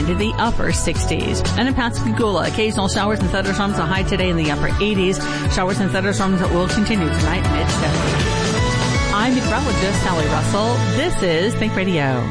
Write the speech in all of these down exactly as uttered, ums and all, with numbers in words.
into the upper sixties. And in Pascagoula, occasional showers and thunderstorms, a high today in the upper eighties. Showers and thunderstorms that will continue tonight, mid seventies. I'm meteorologist Sally Russell. This is Think Radio.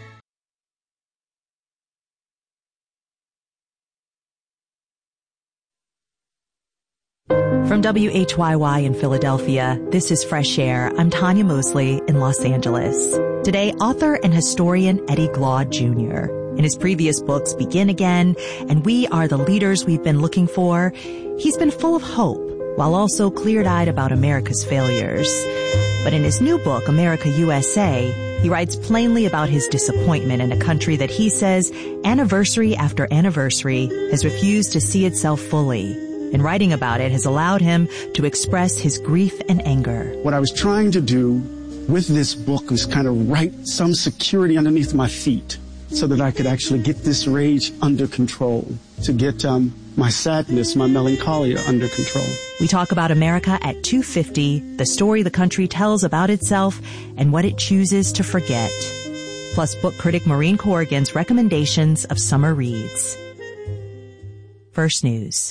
From W H Y Y in Philadelphia, this is Fresh Air. I'm Tanya Mosley in Los Angeles. Today, author and historian Eddie Glaude Junior In his previous books, Begin Again and We Are the Leaders We've Been Looking For, he's been full of hope while also clear-eyed about America's failures. But in his new book, America U S A, he writes plainly about his disappointment in a country that he says, anniversary after anniversary, has refused to see itself fully. And writing about it has allowed him to express his grief and anger. What I was trying to do with this book was kind of write some security underneath my feet so that I could actually get this rage under control, to get um, my sadness, my melancholia under control. We talk about America at two fifty, the story the country tells about itself, and what it chooses to forget. Plus book critic Maureen Corrigan's recommendations of summer reads. First News.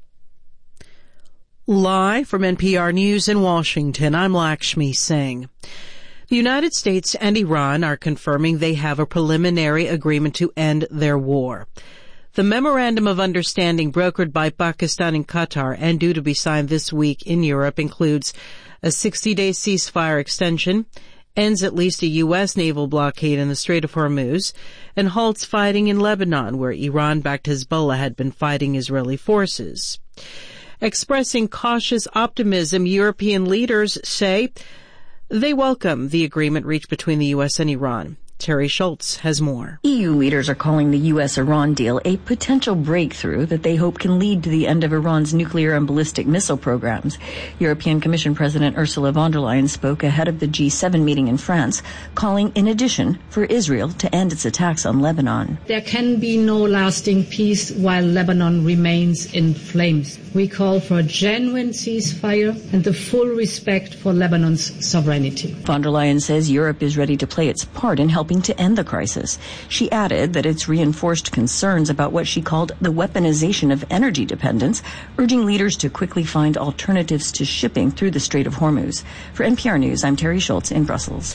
Live from N P R News in Washington, I'm Lakshmi Singh. The United States and Iran are confirming they have a preliminary agreement to end their war. The Memorandum of Understanding brokered by Pakistan and Qatar and due to be signed this week in Europe includes a sixty-day ceasefire extension, ends at least a U S naval blockade in the Strait of Hormuz, and halts fighting in Lebanon, where Iran-backed Hezbollah had been fighting Israeli forces. Expressing cautious optimism, European leaders say they welcome the agreement reached between the U S and Iran. Terry Schultz has more. E U leaders are calling the U S Iran deal a potential breakthrough that they hope can lead to the end of Iran's nuclear and ballistic missile programs. European Commission President Ursula von der Leyen spoke ahead of the G seven meeting in France, calling, in addition, for Israel to end its attacks on Lebanon. There can be no lasting peace while Lebanon remains in flames. We call for a genuine ceasefire and the full respect for Lebanon's sovereignty. Von der Leyen says Europe is ready to play its part in helping to end the crisis. She added that it's reinforced concerns about what she called the weaponization of energy dependence, urging leaders to quickly find alternatives to shipping through the Strait of Hormuz. For N P R News, I'm Terry Schultz in Brussels.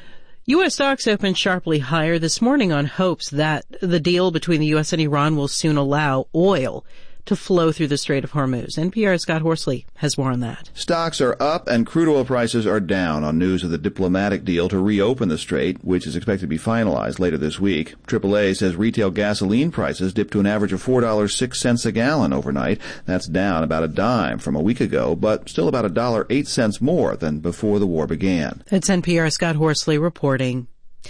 U S stocks opened sharply higher this morning on hopes that the deal between the U S and Iran will soon allow oil to flow through the Strait of Hormuz. N P R's Scott Horsley has more on that. Stocks are up and crude oil prices are down on news of the diplomatic deal to reopen the strait, which is expected to be finalized later this week. triple A says retail gasoline prices dipped to an average of four dollars and six cents a gallon overnight. That's down about a dime from a week ago, but still about one dollar and eight cents more than before the war began. That's N P R's Scott Horsley reporting.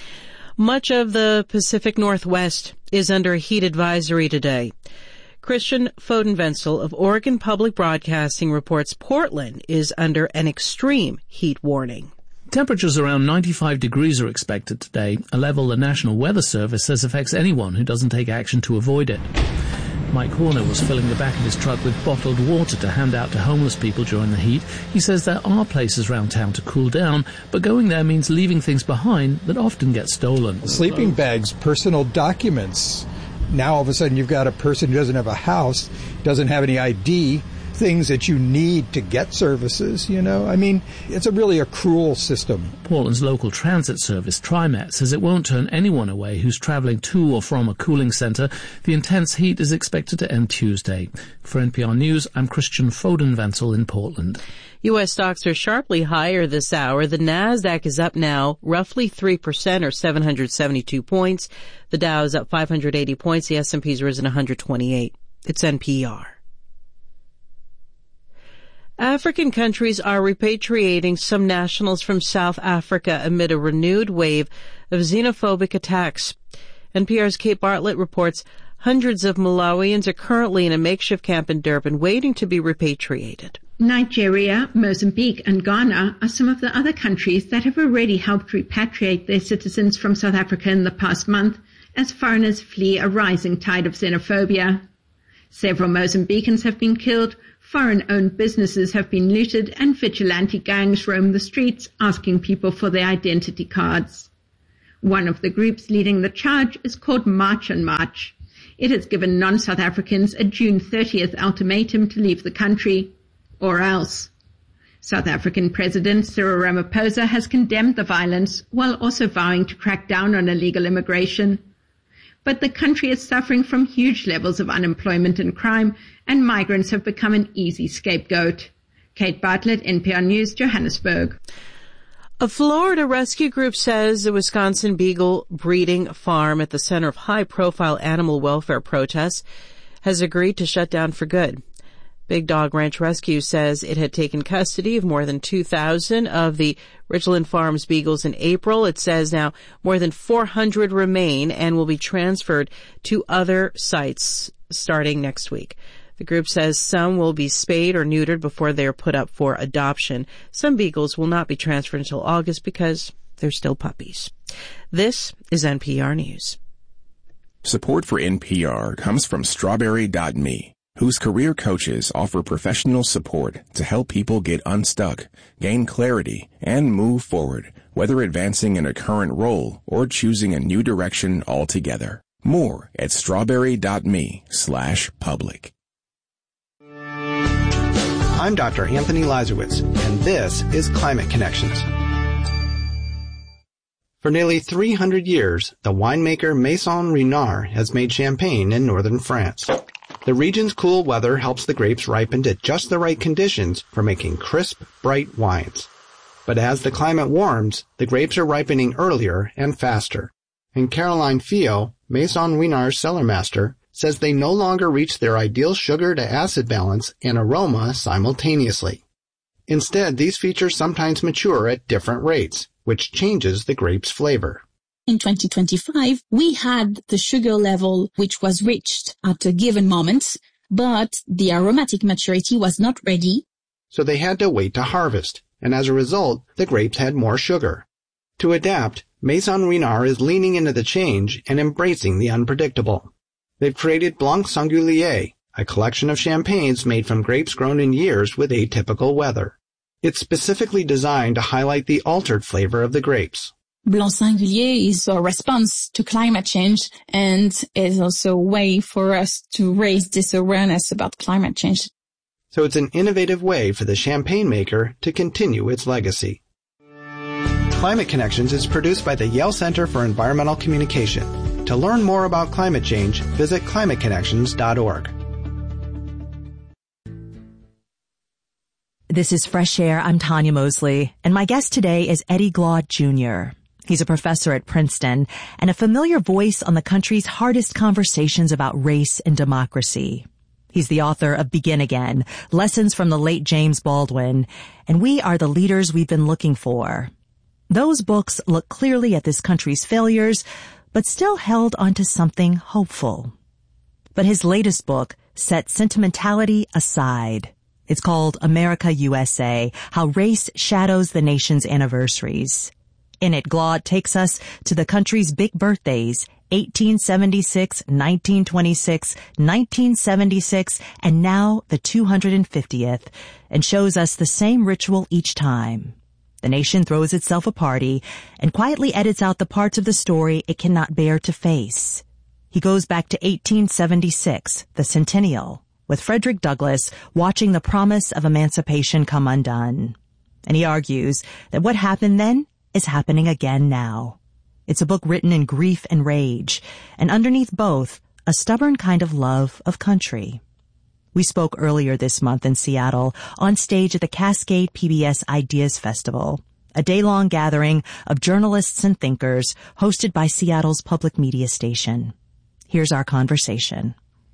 Much of the Pacific Northwest is under a heat advisory today. Christian Fodenvenzel of Oregon Public Broadcasting reports Portland is under an extreme heat warning. Temperatures around ninety-five degrees are expected today, a level the National Weather Service says affects anyone who doesn't take action to avoid it. Mike Horner was filling the back of his truck with bottled water to hand out to homeless people during the heat. He says there are places around town to cool down, but going there means leaving things behind that often get stolen. Sleeping bags, personal documents. Now all of a sudden you've got a person who doesn't have a house, doesn't have any I D, things that you need to get services, you know. I mean, it's a really a cruel system. Portland's local transit service, TriMet, says it won't turn anyone away who's travelling to or from a cooling centre. The intense heat is expected to end Tuesday. For N P R News, I'm Christian Fodenvenzel in Portland. U S stocks are sharply higher this hour. The Nasdaq is up now roughly three percent or seven hundred seventy-two points. The Dow is up five hundred eighty points. The S and P's risen one hundred twenty-eight. It's N P R. African countries are repatriating some nationals from South Africa amid a renewed wave of xenophobic attacks. N P R's Kate Bartlett reports hundreds of Malawians are currently in a makeshift camp in Durban waiting to be repatriated. Nigeria, Mozambique and Ghana are some of the other countries that have already helped repatriate their citizens from South Africa in the past month as foreigners flee a rising tide of xenophobia. Several Mozambicans have been killed, foreign-owned businesses have been looted, and vigilante gangs roam the streets asking people for their identity cards. One of the groups leading the charge is called March on March. It has given non-South Africans a June thirtieth ultimatum to leave the country, or else. South African President Cyril Ramaphosa has condemned the violence while also vowing to crack down on illegal immigration. But the country is suffering from huge levels of unemployment and crime, and migrants have become an easy scapegoat. Kate Bartlett, N P R News, Johannesburg. A Florida rescue group says the Wisconsin Beagle breeding farm at the center of high-profile animal welfare protests has agreed to shut down for good. Big Dog Ranch Rescue says it had taken custody of more than two thousand of the Richland Farms beagles in April. It says now more than four hundred remain and will be transferred to other sites starting next week. The group says some will be spayed or neutered before they are put up for adoption. Some beagles will not be transferred until August because they're still puppies. This is N P R News. Support for N P R comes from Strawberry dot me, whose career coaches offer professional support to help people get unstuck, gain clarity, and move forward, whether advancing in a current role or choosing a new direction altogether. More at strawberry dot me slash public. I'm Doctor Anthony Lazarowitz, and this is Climate Connections. For nearly three hundred years, the winemaker Maison Renard has made champagne in northern France. The region's cool weather helps the grapes ripen to just the right conditions for making crisp, bright wines. But as the climate warms, the grapes are ripening earlier and faster. And Caroline Fio, Maison Renard's cellar master, says they no longer reach their ideal sugar to acid balance and aroma simultaneously. Instead, these features sometimes mature at different rates, which changes the grape's flavor. In twenty twenty-five, we had the sugar level which was reached at a given moment, but the aromatic maturity was not ready. So they had to wait to harvest, and as a result, the grapes had more sugar. To adapt, Maison Renard is leaning into the change and embracing the unpredictable. They've created Blanc Singulier, a collection of champagnes made from grapes grown in years with atypical weather. It's specifically designed to highlight the altered flavor of the grapes. Blanc Singulier is a response to climate change and is also a way for us to raise this awareness about climate change. So it's an innovative way for the champagne maker to continue its legacy. Climate Connections is produced by the Yale Center for Environmental Communication. To learn more about climate change, visit climate connections dot org. This is Fresh Air. I'm Tanya Mosley, and my guest today is Eddie Glaude Junior He's a professor at Princeton and a familiar voice on the country's hardest conversations about race and democracy. He's the author of Begin Again, Lessons from the Late James Baldwin, and We Are the Leaders We've Been Looking For. Those books look clearly at this country's failures, but still held onto something hopeful. But his latest book set sentimentality aside. It's called America U S A, How Race Shadows the Nation's Anniversaries. In it, Glaude takes us to the country's big birthdays, eighteen seventy-six, nineteen twenty-six, nineteen seventy-six, and now the two hundred fiftieth, and shows us the same ritual each time. The nation throws itself a party and quietly edits out the parts of the story it cannot bear to face. He goes back to eighteen seventy-six, the centennial, with Frederick Douglass watching the promise of emancipation come undone. And he argues that what happened then is happening again now. It's a book written in grief and rage, and underneath both, a stubborn kind of love of country. We spoke earlier this month in Seattle on stage at the Cascade P B S Ideas Festival, a day-long gathering of journalists and thinkers hosted by Seattle's public media station. Here's our conversation.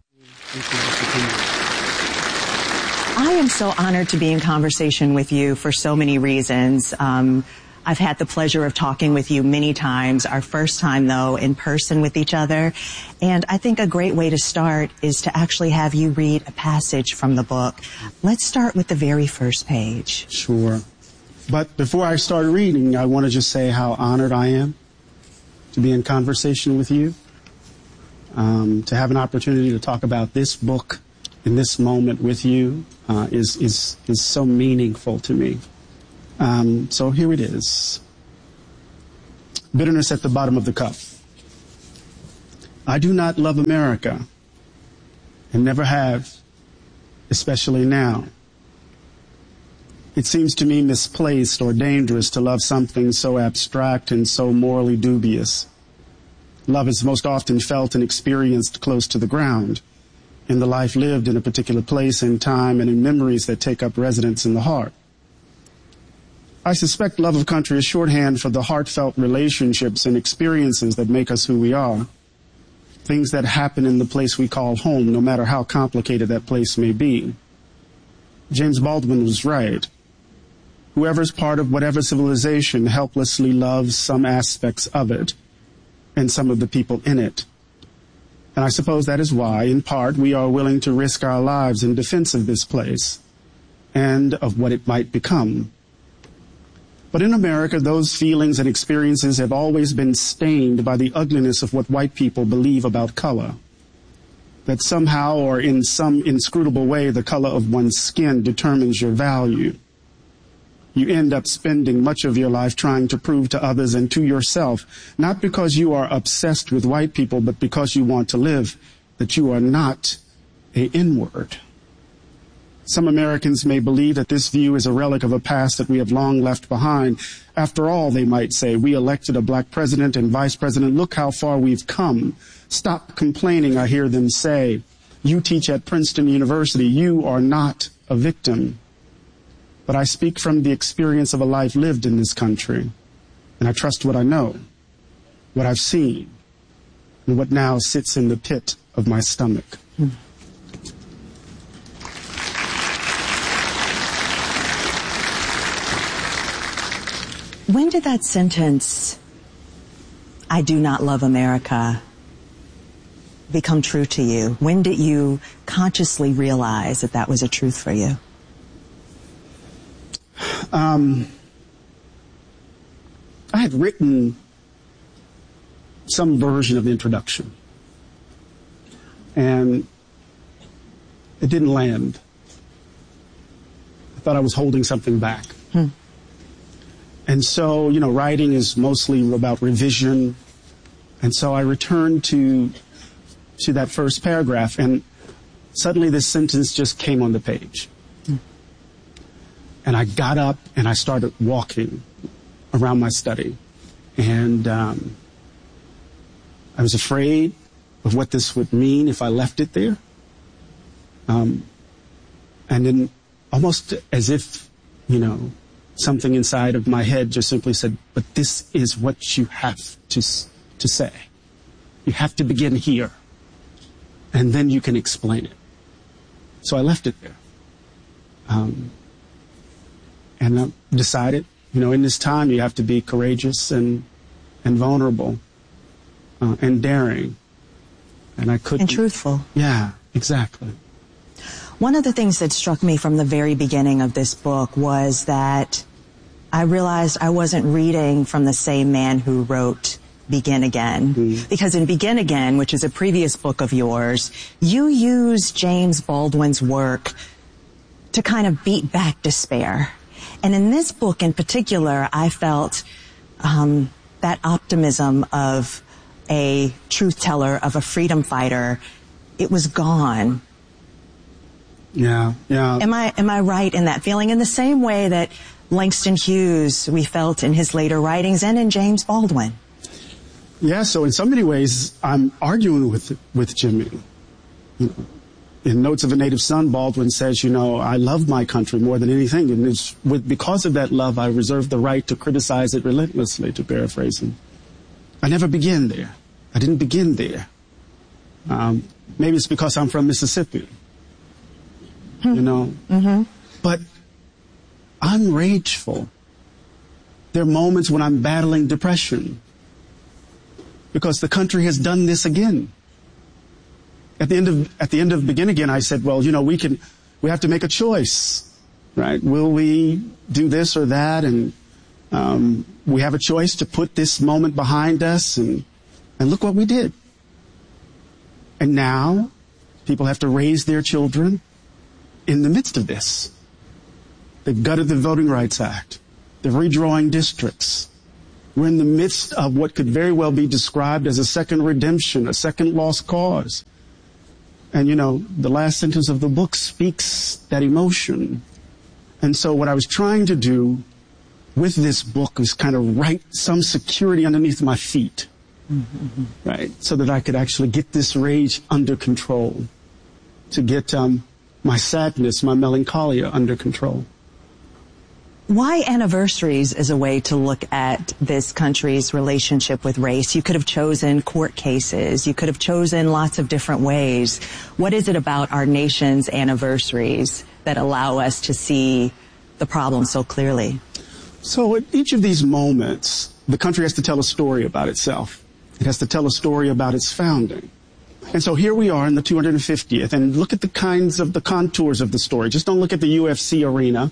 I am so honored to be in conversation with you for so many reasons. Um, I've had the pleasure of talking with you many times, our first time, though, in person with each other. And I think a great way to start is to actually have you read a passage from the book. Let's start with the very first page. Sure. But before I start reading, I want to just say how honored I am to be in conversation with you, um, to have an opportunity to talk about this book in this moment with you uh, is, is, is so meaningful to me. Um, so here it is. bitterness at the bottom of the cup. I do not love America, and never have, especially now. It seems to me misplaced or dangerous to love something so abstract and so morally dubious. Love is most often felt and experienced close to the ground, in the life lived in a particular place and time, and in memories that take up residence in the heart. I suspect love of country is shorthand for the heartfelt relationships and experiences that make us who we are. Things that happen in the place we call home, no matter how complicated that place may be. James Baldwin was right. Whoever's part of whatever civilization helplessly loves some aspects of it and some of the people in it. And I suppose that is why, in part, we are willing to risk our lives in defense of this place and of what it might become. But in America, those feelings and experiences have always been stained by the ugliness of what white people believe about color. That somehow or in some inscrutable way, the color of one's skin determines your value. You end up spending much of your life trying to prove to others and to yourself, not because you are obsessed with white people, but because you want to live, that you are not a N-word. Some Americans may believe that this view is a relic of a past that we have long left behind. After all, they might say, we elected a black president and vice president. Look how far we've come. Stop complaining, I hear them say. You teach at Princeton University. You are not a victim. But I speak from the experience of a life lived in this country, and I trust what I know, what I've seen, and what now sits in the pit of my stomach. Hmm. When did that sentence, I do not love America, become true to you? When did you consciously realize that that was a truth for you? Um, I had written some version of the introduction, and it didn't land. I thought I was holding something back. Hmm. And so, you know, writing is mostly about revision, and so I returned to to that first paragraph, and suddenly this sentence just came on the page. And I got up and I started walking around my study. And um, I was afraid of what this would mean if I left it there. Um, and then almost as if, you know, something inside of my head just simply said, but this is what you have to, to say. You have to begin here. And then you can explain it. So I left it there. Um, And I decided, you know, in this time you have to be courageous and and vulnerable uh, and daring. And I couldn't. And truthful. Yeah, exactly. One of the things that struck me from the very beginning of this book was that I realized I wasn't reading from the same man who wrote Begin Again. Mm-hmm. Because in Begin Again, which is a previous book of yours, you use James Baldwin's work to kind of beat back despair. And in this book in particular, I felt um, that optimism of a truth teller, of a freedom fighter, it was gone. Yeah, yeah. Am I am I right in that feeling? In the same way that Langston Hughes, we felt in his later writings, and in James Baldwin. Yeah. So in so many ways, I'm arguing with with Jimmy. You know, in Notes of a Native Son, Baldwin says, you know, I love my country more than anything. And it's with, because of that love, I reserve the right to criticize it relentlessly, to paraphrase him. I never begin there. I didn't begin there. Um, maybe it's because I'm from Mississippi. You know? Mm-hmm. But I'm rageful. There are moments when I'm battling depression because the country has done this again. At the end of at the end of Begin Again, I said, well, you know, we can we have to make a choice, right? Will we do this or that? And um, we have a choice to put this moment behind us, and and look what we did. And now people have to raise their children in the midst of this. They've gutted the Voting Rights Act. They're redrawing districts. We're in the midst of what could very well be described as a second redemption, a second lost cause. And, you know, the last sentence of the book speaks that emotion. And so what I was trying to do with this book was kind of write some security underneath my feet, mm-hmm. right, so that I could actually get this rage under control, to get um, my sadness, my melancholia under control. Why anniversaries is a way to look at this country's relationship with race? You could have chosen court cases. You could have chosen lots of different ways. What is it about our nation's anniversaries that allow us to see the problem so clearly? So at each of these moments, the country has to tell a story about itself. It has to tell a story about its founding. And so here we are in the two hundred fiftieth, and look at the kinds of the contours of the story. Just don't look at the U F C arena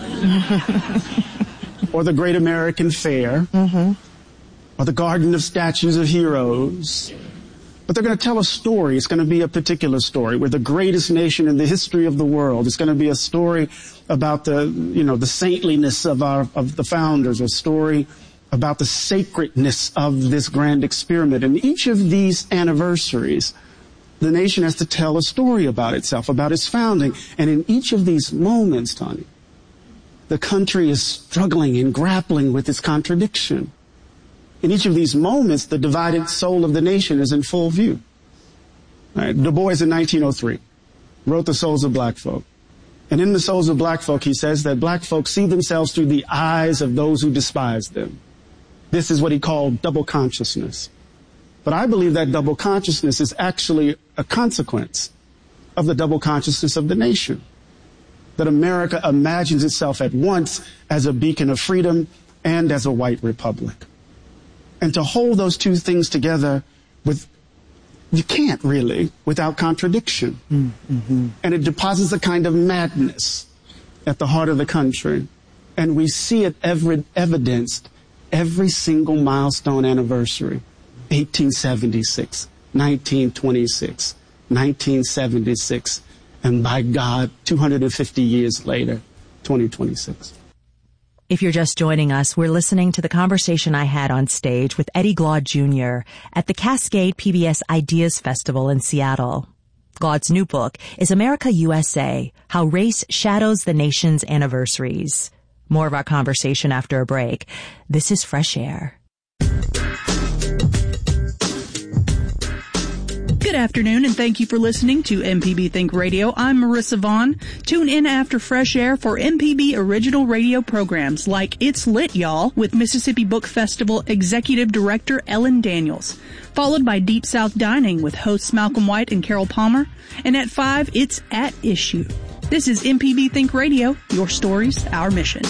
or the Great American Fair mm-hmm. or the Garden of Statues of Heroes. But they're going to tell a story. It's going to be a particular story. We're the greatest nation in the history of the world. It's going to be a story about the, you know, the saintliness of our, of the founders, a story about the sacredness of this grand experiment. And each of these anniversaries, the nation has to tell a story about itself, about its founding. And in each of these moments, Tanya, the country is struggling and grappling with its contradiction. In each of these moments, the divided soul of the nation is in full view. Right? Du Bois in nineteen oh three wrote The Souls of Black Folk. And in The Souls of Black Folk, he says that black folk see themselves through the eyes of those who despise them. This is what he called double consciousness. But I believe that double consciousness is actually a consequence of the double consciousness of the nation. That America imagines itself at once as a beacon of freedom and as a white republic. And to hold those two things together with, you can't really, without contradiction. Mm-hmm. And it deposits a kind of madness at the heart of the country. And we see it ever evidenced every single milestone anniversary. eighteen seventy-six, nineteen twenty-six, nineteen seventy-six, and by God, two hundred fifty years later, twenty twenty-six. If you're just joining us, we're listening to the conversation I had on stage with Eddie Glaude Junior at the Cascade P B S Ideas Festival in Seattle. Glaude's new book is America U S A, How Race Shadows the Nation's Anniversaries. More of our conversation after a break. This is Fresh Air. Good afternoon, and thank you for listening to M P B Think Radio. I'm Marissa Vaughn. Tune in after Fresh Air for M P B original radio programs like It's Lit, Y'all, with Mississippi Book Festival Executive Director Ellen Daniels, followed by Deep South Dining with hosts Malcolm White and Carol Palmer, and at five, it's At Issue. This is M P B Think Radio, your stories, our mission.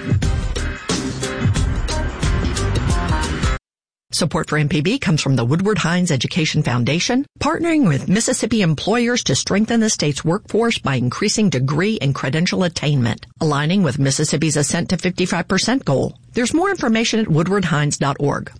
Support for M P B comes from the Woodward Hines Education Foundation, partnering with Mississippi employers to strengthen the state's workforce by increasing degree and credential attainment, aligning with Mississippi's Ascent to fifty-five percent goal. There's more information at woodward hines dot org.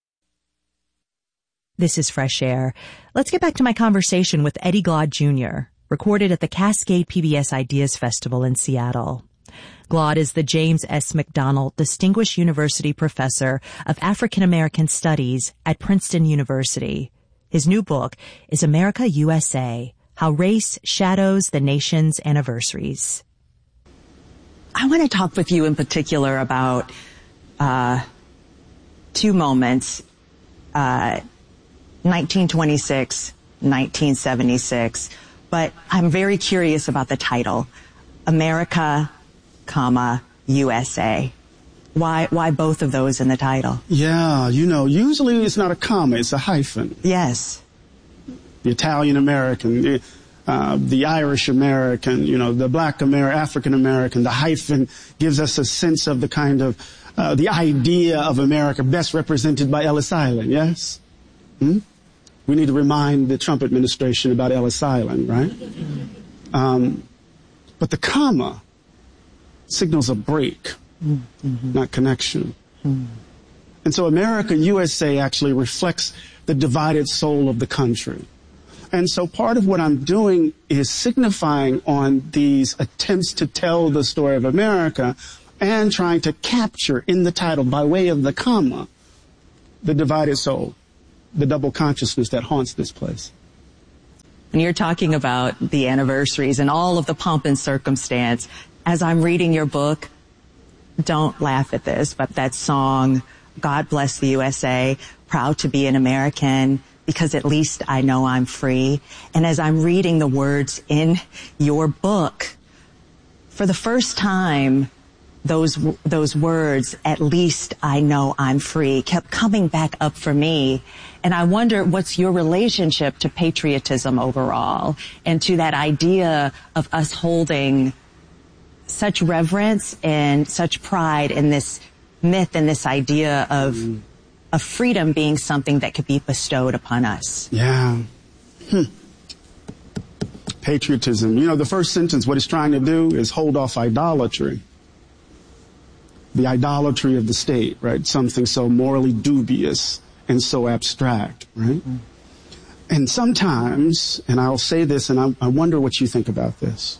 This is Fresh Air. Let's get back to my conversation with Eddie Glaude Junior, recorded at the Cascade P B S Ideas Festival in Seattle. Glaude is the James S. McDonald Distinguished University Professor of African American Studies at Princeton University. His new book is America U S A, How Race Shadows the Nation's Anniversaries. I want to talk with you in particular about uh, two moments, uh, nineteen twenty-six, nineteen seventy-six, but I'm very curious about the title, America, comma, U S A. Why, why both of those in the title? Yeah, you know, usually it's not a comma, it's a hyphen. Yes. The Italian American, the, uh, the Irish American, you know, the Black Amer- African American, the hyphen gives us a sense of the kind of, uh, the idea of America best represented by Ellis Island, yes? Hmm? We need to remind the Trump administration about Ellis Island, right? Um, but the comma signals a break, mm-hmm. not connection. Mm. And so America U S A actually reflects the divided soul of the country. And so part of what I'm doing is signifying on these attempts to tell the story of America and trying to capture in the title by way of the comma the divided soul, the double consciousness that haunts this place. When you're talking about the anniversaries and all of the pomp and circumstance, as I'm reading your book, don't laugh at this, but that song, God Bless the U S A, proud to be an American, because at least I know I'm free. And as I'm reading the words in your book, for the first time, those those words, at least I know I'm free, kept coming back up for me. And I wonder, what's your relationship to patriotism overall, and to that idea of us holding such reverence and such pride in this myth and this idea of, mm. of freedom being something that could be bestowed upon us? Yeah. Hmm. Patriotism. You know, the first sentence, what it's trying to do is hold off idolatry. The idolatry of the state, right? Something so morally dubious and so abstract, right? Mm. And sometimes, and I'll say this, and I, I wonder what you think about this,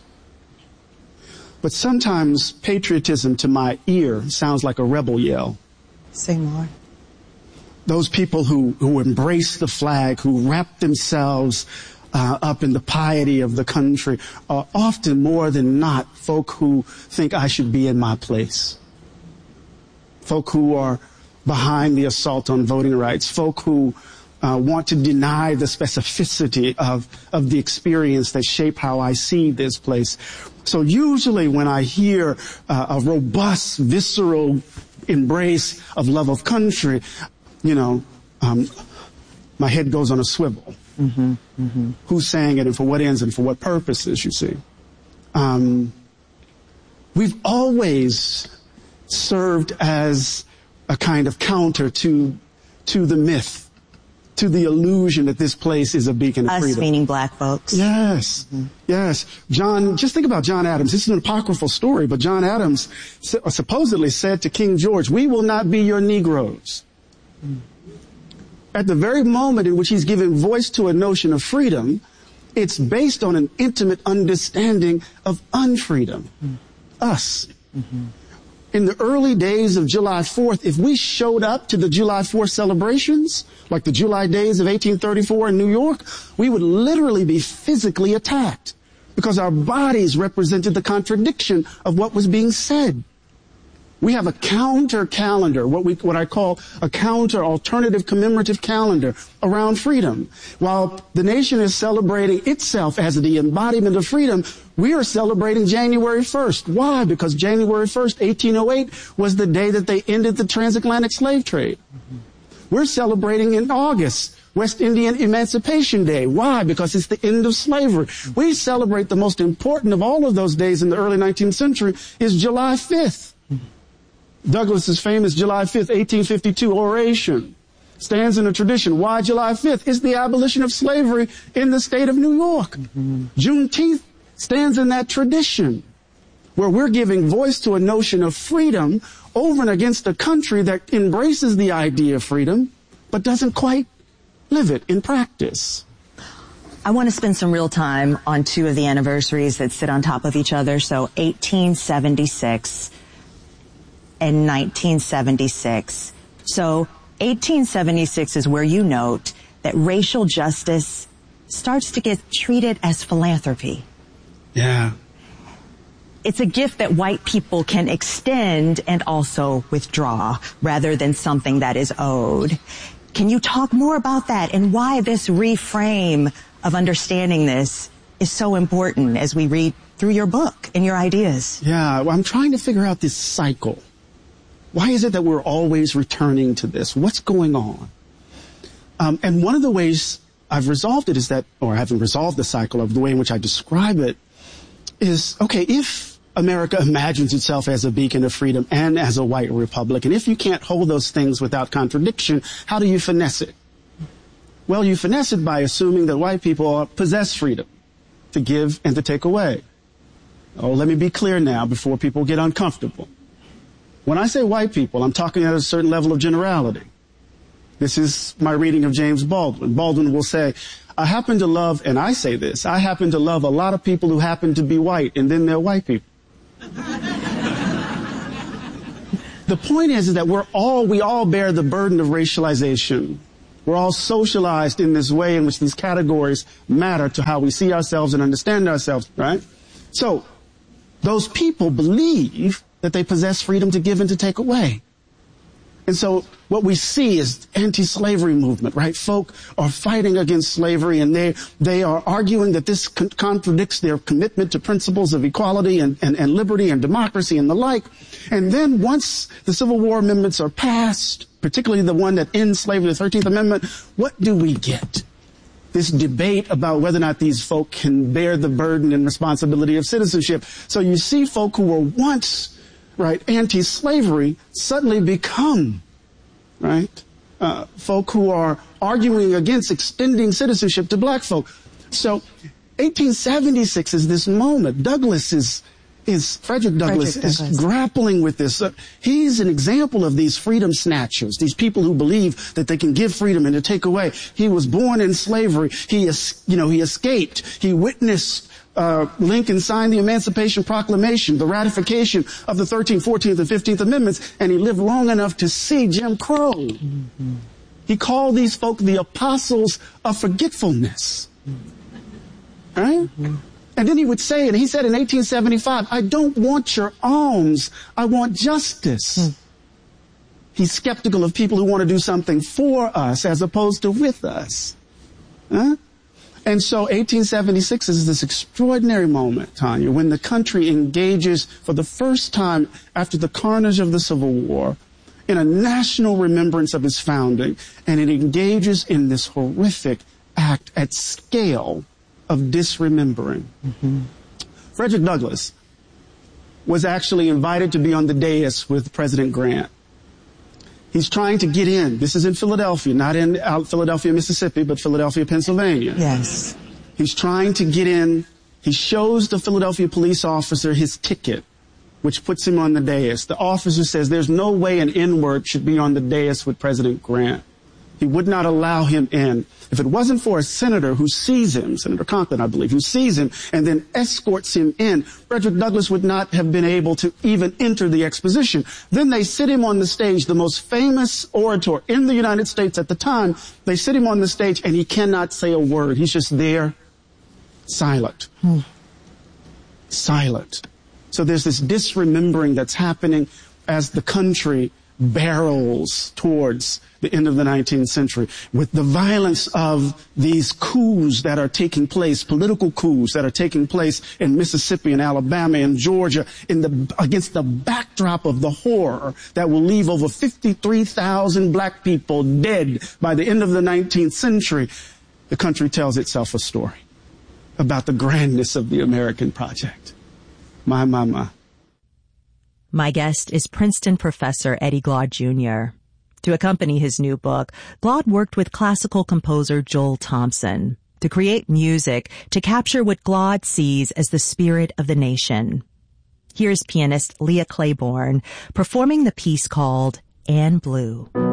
but sometimes patriotism to my ear sounds like a rebel yell. Say more. Those people who, who embrace the flag, who wrap themselves uh, up in the piety of the country, are often more than not folk who think I should be in my place. Folk who are behind the assault on voting rights. Folk who uh, want to deny the specificity of, of the experience that shape how I see this place. So usually when I hear uh, a robust, visceral embrace of love of country, you know, um, my head goes on a swivel. Mm-hmm, mm-hmm. Who's saying it and for what ends and for what purposes, you see. Um, we've always served as a kind of counter to to the myth, to the illusion that this place is a beacon of Us freedom. meaning black folks. Yes, mm-hmm. yes. John, just think about John Adams. This is an apocryphal story, but John Adams supposedly said to King George, "We will not be your Negroes." Mm. At the very moment in which he's giving voice to a notion of freedom, it's based on an intimate understanding of unfreedom. Mm. Us. Mm-hmm. In the early days of July fourth, if we showed up to the July fourth celebrations, like the July days of eighteen thirty-four in New York, we would literally be physically attacked because our bodies represented the contradiction of what was being said. We have a counter calendar, what we, what I call a counter alternative commemorative calendar around freedom. While the nation is celebrating itself as the embodiment of freedom, we are celebrating January first. Why? Because January first, eighteen oh eight was the day that they ended the transatlantic slave trade. Mm-hmm. We're celebrating in August, West Indian Emancipation Day. Why? Because it's the end of slavery. Mm-hmm. We celebrate the most important of all of those days in the early nineteenth century is July fifth. Douglas's famous July fifth, eighteen fifty-two oration stands in a tradition. Why July fifth? It's the abolition of slavery in the state of New York. Mm-hmm. Juneteenth stands in that tradition where we're giving voice to a notion of freedom over and against a country that embraces the idea of freedom but doesn't quite live it in practice. I want to spend some real time on two of the anniversaries that sit on top of each other. So eighteen seventy-six and nineteen seventy-six. So eighteen seventy-six is where you note that racial justice starts to get treated as philanthropy. Yeah. It's a gift that white people can extend and also withdraw rather than something that is owed. Can you talk more about that and why this reframe of understanding this is so important as we read through your book and your ideas? Yeah, well, I'm trying to figure out this cycle. Why is it that we're always returning to this? What's going on? Um, and one of the ways I've resolved it is that, or I haven't resolved the cycle of the way in which I describe it, is, okay, if America imagines itself as a beacon of freedom and as a white republic, and if you can't hold those things without contradiction, how do you finesse it? Well, you finesse it by assuming that white people possess freedom to give and to take away. Oh, let me be clear now before people get uncomfortable. When I say white people, I'm talking at a certain level of generality. This is my reading of James Baldwin. Baldwin will say, I happen to love, and I say this, I happen to love a lot of people who happen to be white, and then they're white people. the point is, is that we're all, we all bear the burden of racialization. We're all socialized in this way in which these categories matter to how we see ourselves and understand ourselves, right? So, those people believe that they possess freedom to give and to take away. And so what we see is anti-slavery movement, right? Folk are fighting against slavery, and they they are arguing that this con- contradicts their commitment to principles of equality and, and, and liberty and democracy and the like. And then once the Civil War amendments are passed, particularly the one that ends slavery, the thirteenth Amendment, what do we get? This debate about whether or not these folk can bear the burden and responsibility of citizenship. So you see folk who were once, right, anti-slavery suddenly become, right, uh, folk who are arguing against extending citizenship to black folk. So eighteen seventy-six is this moment. Douglass is, is, Frederick Douglass, Frederick Douglass. is grappling with this. Uh, he's an example of these freedom snatchers, these people who believe that they can give freedom and to take away. He was born in slavery. He, es- you know, he escaped. He witnessed Uh, Lincoln signed the Emancipation Proclamation, the ratification of the thirteenth, fourteenth, and fifteenth Amendments, and he lived long enough to see Jim Crow. Mm-hmm. He called these folk the apostles of forgetfulness. Right? Mm-hmm. And then he would say, and he said in eighteen seventy-five, I don't want your alms, I want justice. Mm. He's skeptical of people who want to do something for us as opposed to with us. Huh? And so eighteen seventy-six is this extraordinary moment, Tanya, when the country engages for the first time after the carnage of the Civil War in a national remembrance of its founding, and it engages in this horrific act at scale of disremembering. Mm-hmm. Frederick Douglass was actually invited to be on the dais with President Grant. He's trying to get in. This is in Philadelphia, not in out Philadelphia, Mississippi, but Philadelphia, Pennsylvania. Yes. He's trying to get in. He shows the Philadelphia police officer his ticket, which puts him on the dais. The officer says there's no way an N-word should be on the dais with President Grant. He would not allow him in. If it wasn't for a senator who sees him, Senator Conklin, I believe, who sees him and then escorts him in, Frederick Douglass would not have been able to even enter the exposition. Then they sit him on the stage, the most famous orator in the United States at the time. They sit him on the stage and he cannot say a word. He's just there, silent. Hmm. Silent. So there's this disremembering that's happening as the country barrels towards the end of the nineteenth century with the violence of these coups that are taking place, political coups that are taking place in Mississippi and Alabama and Georgia in the, against the backdrop of the horror that will leave over fifty-three thousand black people dead by the end of the nineteenth century. The country tells itself a story about the grandness of the American project. My, my, my. My guest is Princeton professor Eddie Glaude Junior To accompany his new book, Glaude worked with classical composer Joel Thompson to create music to capture what Glaude sees as the spirit of the nation. Here's pianist Leah Claiborne performing the piece called Anne Blue.